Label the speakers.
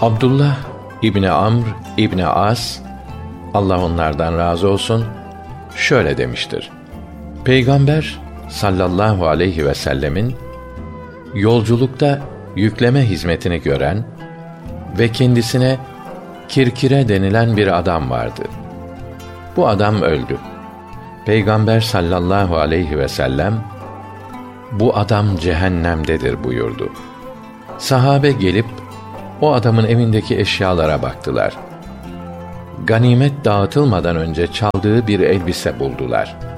Speaker 1: Abdullah İbni Amr İbni As, Allah onlardan razı olsun, şöyle demiştir: Peygamber sallallahu aleyhi ve sellemin yolculukta yükleme hizmetini gören ve kendisine Kirkire denilen bir adam vardı. Bu adam öldü. Peygamber sallallahu aleyhi ve sellem, bu adam cehennemdedir buyurdu. Sahabe gelip o adamın evindeki eşyalara baktılar. Ganimet dağıtılmadan önce çaldığı bir elbise buldular.